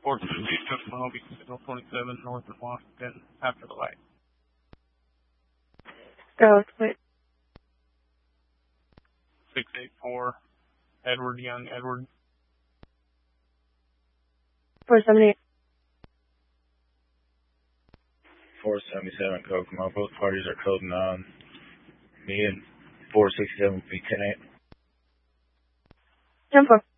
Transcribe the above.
468 Justin Hobie, signal 27, north of Washington, after the light. Go, quit. 684, Edward Young, Edward. 478. 477, Kokomo. Both parties are coding on. Me and 467 will be 10-8. 10-4.